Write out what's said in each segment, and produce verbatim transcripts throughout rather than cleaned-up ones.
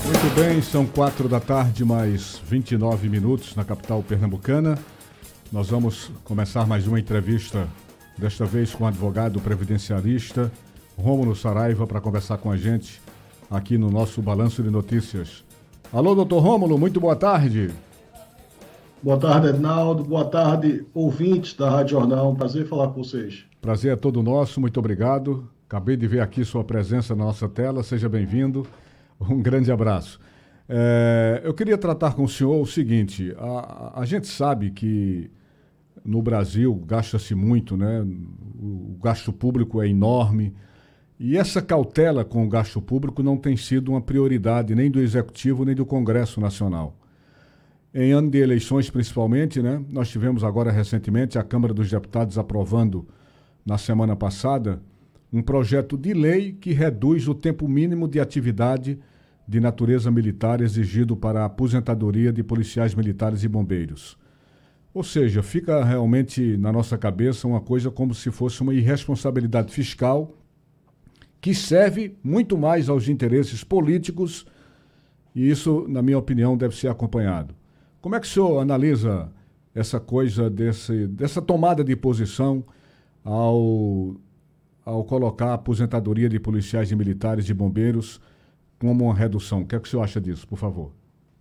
Muito bem, são quatro da tarde, mais vinte e nove minutos na capital pernambucana. Nós vamos começar mais uma entrevista, desta vez com o advogado previdenciarista Rômulo Saraiva, para conversar com a gente aqui no nosso Balanço de Notícias. Alô, doutor Rômulo, muito boa tarde. Boa tarde, Ednaldo. Boa tarde, ouvintes da Rádio Jornal. Um prazer falar com vocês. Prazer é todo nosso, muito obrigado. Acabei de ver aqui sua presença na nossa tela, seja bem-vindo. Um grande abraço. É, eu queria tratar com o senhor o seguinte, a, a gente sabe que no Brasil gasta-se muito, né? O, o gasto público é enorme e essa cautela com o gasto público não tem sido uma prioridade nem do Executivo nem do Congresso Nacional. Em ano de eleições, principalmente, né? Nós tivemos agora recentemente a Câmara dos Deputados aprovando, na semana passada, um projeto de lei que reduz o tempo mínimo de atividade de natureza militar exigido para a aposentadoria de policiais militares e bombeiros. Ou seja, fica realmente na nossa cabeça uma coisa como se fosse uma irresponsabilidade fiscal que serve muito mais aos interesses políticos e isso, na minha opinião, deve ser acompanhado. Como é que o senhor analisa essa coisa, desse, dessa tomada de posição ao... ao colocar a aposentadoria de policiais e militares e bombeiros como uma redução? O que é que o senhor acha disso, por favor?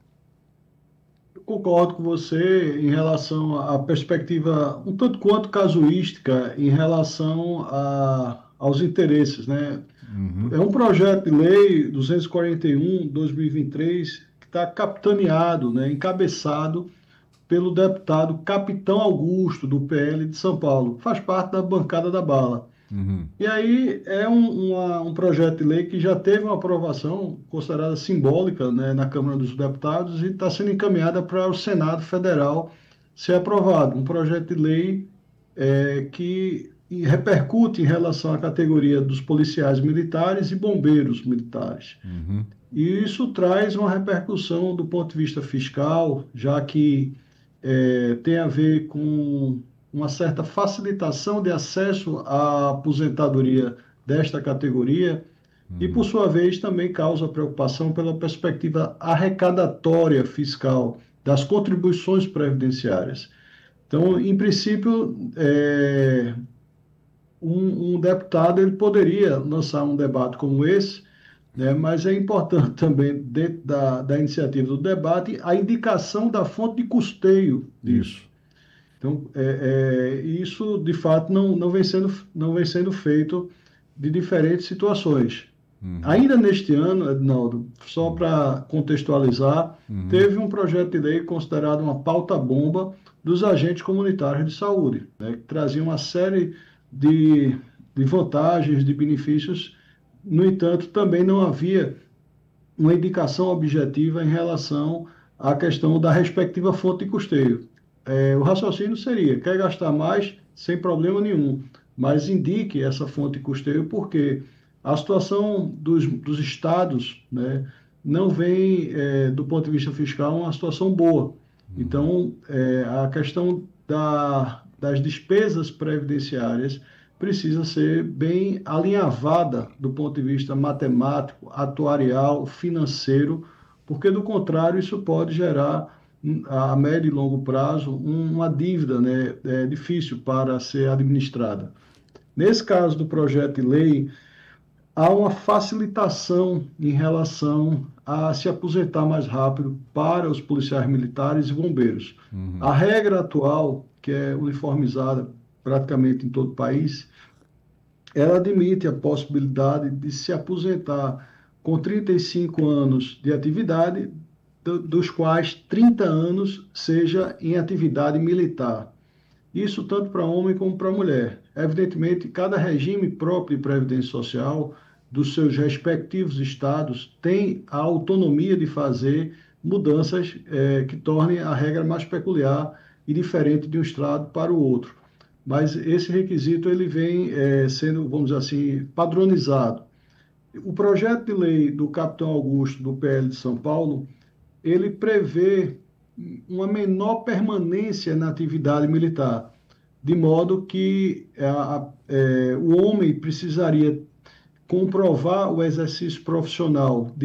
Eu concordo com você em relação à perspectiva um tanto quanto casuística em relação a, aos interesses, né? Uhum. É um projeto de lei duzentos e quarenta e um, dois mil e vinte e três, que está capitaneado, né, encabeçado pelo deputado Capitão Augusto, do P L de São Paulo. Faz parte da bancada da bala. Uhum. E aí é um, uma- um projeto de lei que já teve uma aprovação considerada simbólica, né, na Câmara dos Deputados e está sendo encaminhada para o Senado Federal ser aprovado. Um projeto de lei é, que repercute em relação à categoria dos policiais militares e bombeiros militares. Uhum. E isso traz uma repercussão do ponto de vista fiscal, já que é, tem a ver com uma certa facilitação de acesso à aposentadoria desta categoria, e, por Uhum. sua vez, também causa preocupação pela perspectiva arrecadatória fiscal das contribuições previdenciárias. Então, em princípio, é, um, um deputado ele poderia lançar um debate como esse, né? Mas é importante também, dentro da, da iniciativa do debate, a indicação da fonte de custeio disso. Isso. Então, é, é, isso, de fato, não, não vem sendo, não vem sendo feito de diferentes situações. Uhum. Ainda neste ano, Ednaldo, só Uhum. para contextualizar, Uhum. teve um projeto de lei considerado uma pauta-bomba dos agentes comunitários de saúde, né, que trazia uma série de, de vantagens, de benefícios. No entanto, também não havia uma indicação objetiva em relação à questão da respectiva fonte de custeio. É, o raciocínio seria, quer gastar mais, sem problema nenhum, mas indique essa fonte de custeio, porque a situação dos, dos estados, né, não vem, é, do ponto de vista fiscal, uma situação boa. Uhum. Então, é, a questão da, das despesas previdenciárias precisa ser bem alinhavada do ponto de vista matemático, atuarial, financeiro, porque do contrário isso pode gerar a médio e longo prazo uma dívida, né, é, difícil para ser administrada. Nesse caso do projeto de lei, há uma facilitação em relação a se aposentar mais rápido para os policiais militares e bombeiros. Uhum. A regra atual, que é uniformizada praticamente em todo o país, ela admite a possibilidade de se aposentar com trinta e cinco anos de atividade, do- dos quais trinta anos seja em atividade militar. Isso tanto para homem como para mulher. Evidentemente, cada regime próprio de previdência social dos seus respectivos estados tem a autonomia de fazer mudanças eh, que tornem a regra mais peculiar e diferente de um estado para o outro. Mas esse requisito ele vem eh, sendo, vamos dizer assim, padronizado. O projeto de lei do Capitão Augusto, do P L de São Paulo, ele prevê uma menor permanência na atividade militar, de modo que a, é, o homem precisaria comprovar o exercício profissional de